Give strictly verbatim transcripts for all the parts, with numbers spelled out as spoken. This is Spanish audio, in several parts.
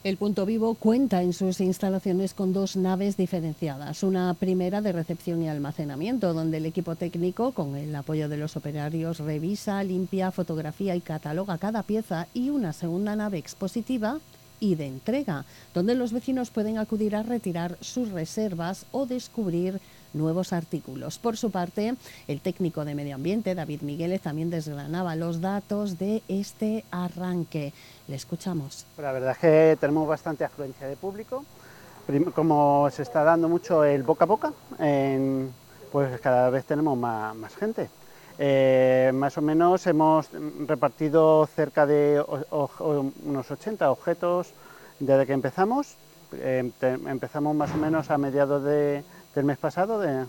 El Punto Vivo cuenta en sus instalaciones con dos naves diferenciadas. Una primera de recepción y almacenamiento, donde el equipo técnico, con el apoyo de los operarios, revisa, limpia, fotografía y cataloga cada pieza. Y una segunda nave expositiva y de entrega, donde los vecinos pueden acudir a retirar sus reservas o descubrir nuevos artículos. Por su parte, el técnico de Medio Ambiente, David Migueles, también desgranaba los datos de este arranque. Le escuchamos. La verdad es que tenemos bastante afluencia de público. Como se está dando mucho el boca a boca, en, pues cada vez tenemos más, más gente. Eh, más o menos hemos repartido cerca de o, o, unos ochenta objetos desde que empezamos. Eh, te, empezamos más o menos a mediados de, del mes pasado de,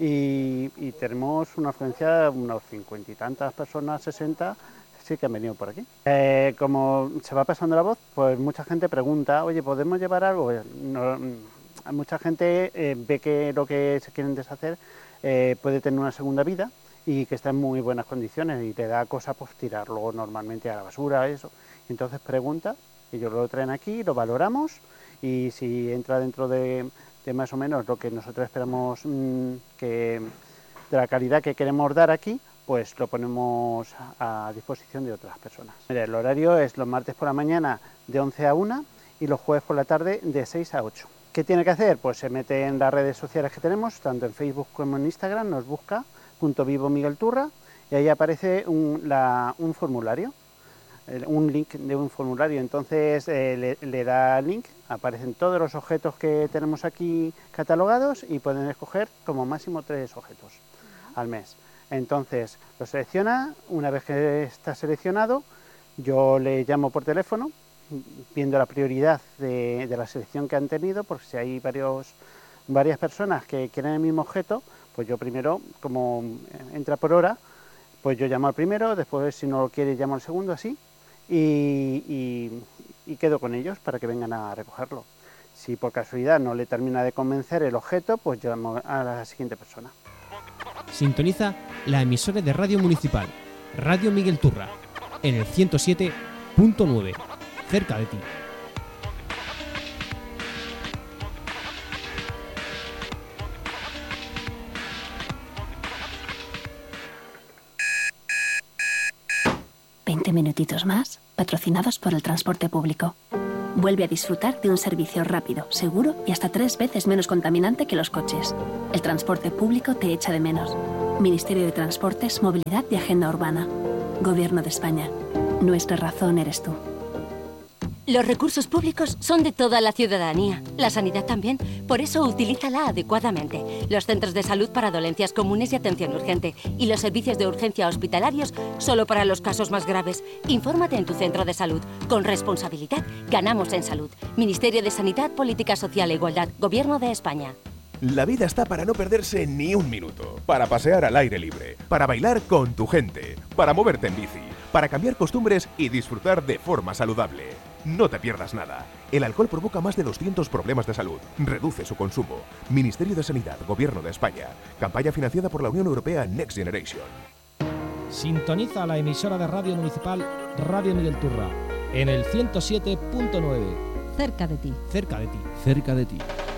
y, y tenemos una afluencia de unos cincuenta y tantas personas, sesenta, sí que han venido por aquí. Eh, como se va pasando la voz, pues mucha gente pregunta, oye, ¿podemos llevar algo? No, mucha gente eh, ve que lo que se quieren deshacer eh, puede tener una segunda vida y que está en muy buenas condiciones y te da cosa pues tirarlo normalmente a la basura, eso. Entonces pregunta, ellos lo traen aquí, lo valoramos y si entra dentro de, de más o menos lo que nosotros esperamos mmm, que de la calidad que queremos dar aquí, pues lo ponemos a disposición de otras personas. Mira, el horario es los martes por la mañana de once a una y los jueves por la tarde de seis a ocho. ¿Qué tiene que hacer? Pues se mete en las redes sociales que tenemos, tanto en Facebook como en Instagram, nos busca Punto Vivo Miguel Turra y ahí aparece un, la, un formulario, un link de un formulario. Entonces eh, le, le da link, aparecen todos los objetos que tenemos aquí catalogados y pueden escoger como máximo tres objetos al mes. Entonces lo selecciona, una vez que está seleccionado, yo le llamo por teléfono, viendo la prioridad de, de la selección que han tenido, porque si hay varios, varias personas que quieren el mismo objeto, pues yo primero, como entra por hora, pues yo llamo al primero, después si no lo quiere llamo al segundo, así, y, y, y quedo con ellos para que vengan a recogerlo. Si por casualidad no le termina de convencer el objeto, pues llamo a la siguiente persona. Sintoniza la emisora de Radio Municipal, Radio Miguel Turra, en el ciento siete punto nueve, cerca de ti. veinte minutitos más, patrocinados por el transporte público. Vuelve a disfrutar de un servicio rápido, seguro y hasta tres veces menos contaminante que los coches. El transporte público te echa de menos. Ministerio de Transportes, Movilidad y Agenda Urbana. Gobierno de España. Nuestra razón eres tú. Los recursos públicos son de toda la ciudadanía. La sanidad también. Por eso utilízala adecuadamente. Los centros de salud para dolencias comunes y atención urgente. Y los servicios de urgencia hospitalarios solo para los casos más graves. Infórmate en tu centro de salud. Con responsabilidad ganamos en salud. Ministerio de Sanidad, Política Social e Igualdad. Gobierno de España. La vida está para no perderse ni un minuto. Para pasear al aire libre. Para bailar con tu gente. Para moverte en bici. Para cambiar costumbres y disfrutar de forma saludable. No te pierdas nada. El alcohol provoca más de doscientos problemas de salud. Reduce su consumo. Ministerio de Sanidad, Gobierno de España. Campaña financiada por la Unión Europea Next Generation. Sintoniza la emisora de Radio Municipal, Radio Miguel Turra, en el ciento siete punto nueve. Cerca de ti. Cerca de ti. Cerca de ti.